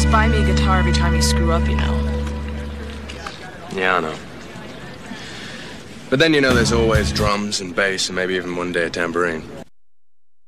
just buy me a guitar every time you screw up, you know. Yeah, I know. But then, you know, there's always drums and bass and maybe even one day a tambourine.